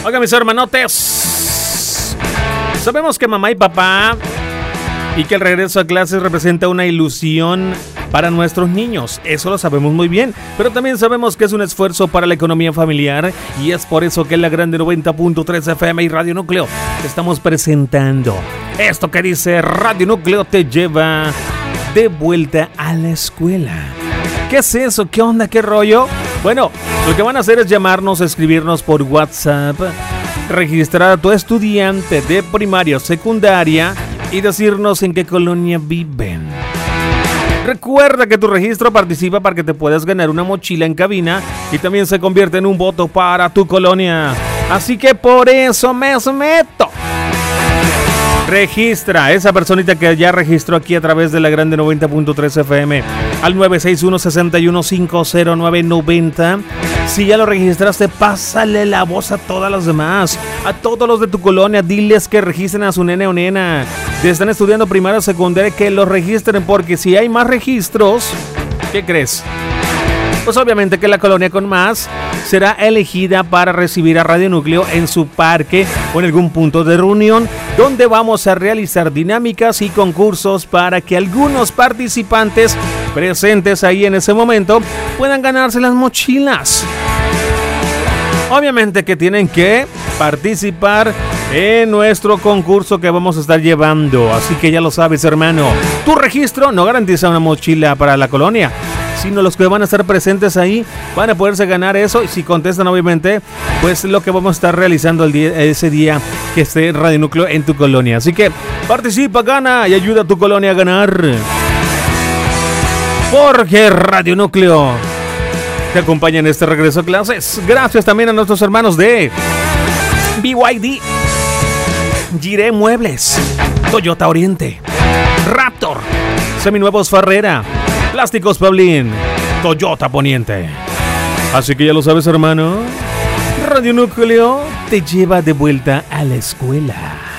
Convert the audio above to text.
Oigan, mis hermanotes, sabemos que mamá y papá y que el regreso a clases representa una ilusión para nuestros niños, eso lo sabemos muy bien, pero también sabemos que es un esfuerzo para la economía familiar y es por eso que en la Grande 90.3 FM y Radio Núcleo te estamos presentando esto que dice Radio Núcleo te lleva de vuelta a la escuela. ¿Qué es eso? ¿Qué onda? ¿Qué rollo? Bueno, lo que van a hacer es llamarnos, escribirnos por WhatsApp, registrar a tu estudiante de primaria o secundaria y decirnos en qué colonia viven. Recuerda que tu registro participa para que te puedas ganar una mochila en cabina y también se convierte en un voto para tu colonia. Así que por eso me meto. Registra esa personita que ya registró aquí a través de la Grande 90.3 FM al 961-6150-990. Si ya lo registraste, pásale la voz a todas las demás, a todos los de tu colonia. Diles que registren a su nene o nena. Si están estudiando primaria o secundaria, que los registren, porque si hay más registros, ¿qué crees? Pues obviamente que la colonia con más será elegida para recibir a Radio Núcleo en su parque o en algún punto de reunión, donde vamos a realizar dinámicas y concursos para que algunos participantes presentes ahí en ese momento puedan ganarse las mochilas. Obviamente que tienen que participar en nuestro concurso que vamos a estar llevando, así que ya lo sabes, hermano. Tu registro no garantiza una mochila para la colonia, sino los que van a estar presentes ahí van a poderse ganar eso. Y si contestan, obviamente, pues lo que vamos a estar realizando ese día que esté Radio Núcleo en tu colonia. Así que participa, gana y ayuda a tu colonia a ganar, porque Radio Núcleo te acompaña en este regreso a clases. Gracias también a nuestros hermanos de BYD, Giré Muebles, Toyota Oriente, Raptor, Seminuevos Farrera, Plásticos Pablín, Toyota Poniente. Así que ya lo sabes, hermano, Radio Núcleo te lleva de vuelta a la escuela.